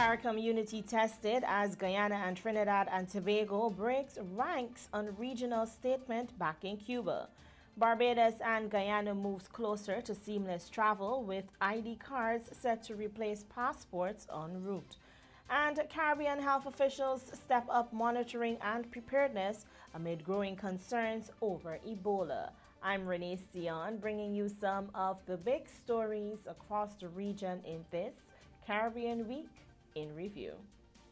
CARICOM unity tested as Guyana and Trinidad and Tobago breaks ranks on regional statement backing Cuba. Barbados and Guyana moves closer to seamless travel with ID cards set to replace passports en route. And Caribbean health officials step up monitoring and preparedness amid growing concerns over Ebola. I'm Renee Sion, bringing you some of the big stories across the region in this Caribbean Week in Review.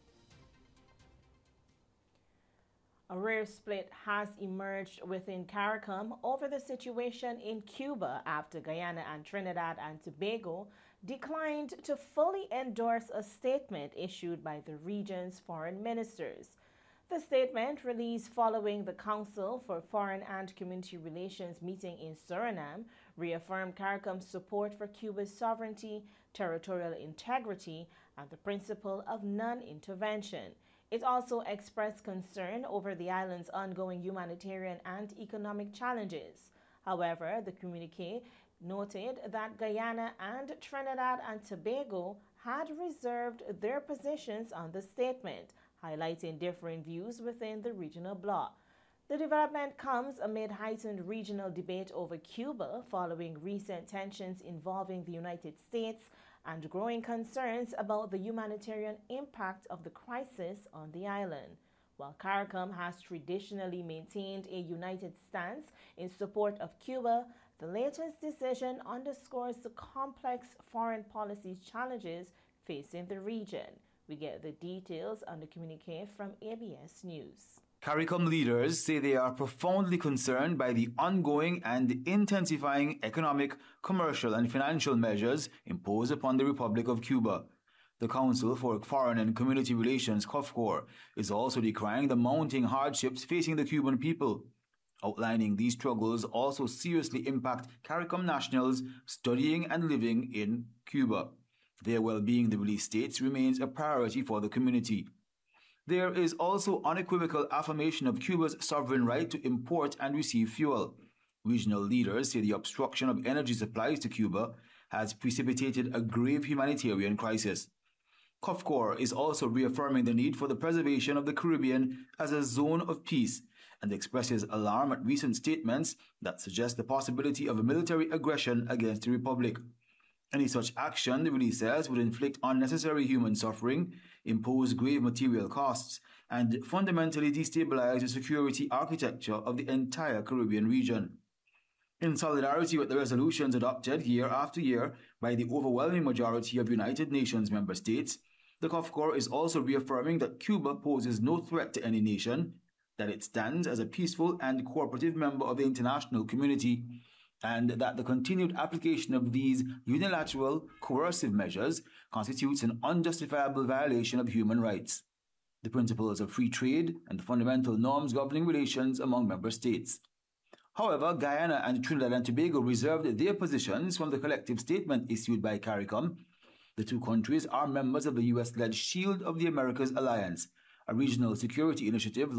A rare split has emerged within CARICOM over the situation in Cuba after Guyana and Trinidad and Tobago declined to fully endorse a statement issued by the region's foreign ministers. The statement, released following the Council for Foreign and Community Relations meeting in Suriname, reaffirmed CARICOM's support for Cuba's sovereignty, territorial integrity, and the principle of non-intervention. It also expressed concern over the island's ongoing humanitarian and economic challenges. However, the communiqué noted that Guyana and Trinidad and Tobago had reserved their positions on the statement, highlighting differing views within the regional bloc. The development comes amid heightened regional debate over Cuba following recent tensions involving the United States and growing concerns about the humanitarian impact of the crisis on the island. While CARICOM has traditionally maintained a united stance in support of Cuba, the latest decision underscores the complex foreign policy challenges facing the region. We get the details on the communiqué from ABS News. CARICOM leaders say they are profoundly concerned by the ongoing and intensifying economic, commercial and financial measures imposed upon the Republic of Cuba. The Council for Foreign and Community Relations, COFCOR, is also decrying the mounting hardships facing the Cuban people, outlining these struggles also seriously impact CARICOM nationals studying and living in Cuba. Their well-being, the release states, remains a priority for the community. There is also unequivocal affirmation of Cuba's sovereign right to import and receive fuel. Regional leaders say the obstruction of energy supplies to Cuba has precipitated a grave humanitarian crisis. COFCOR is also reaffirming the need for the preservation of the Caribbean as a zone of peace and expresses alarm at recent statements that suggest the possibility of a military aggression against the Republic. Any such action, the release says, would inflict unnecessary human suffering, impose grave material costs, and fundamentally destabilize the security architecture of the entire Caribbean region. In solidarity with the resolutions adopted year after year by the overwhelming majority of United Nations member states, the COFCOR is also reaffirming that Cuba poses no threat to any nation, that it stands as a peaceful and cooperative member of the international community, and that the continued application of these unilateral, coercive measures constitutes an unjustifiable violation of human rights, the principles of free trade, and the fundamental norms governing relations among member states. However, Guyana and Trinidad and Tobago reserved their positions from the collective statement issued by CARICOM. The two countries are members of the U.S.-led Shield of the Americas Alliance, a regional security initiative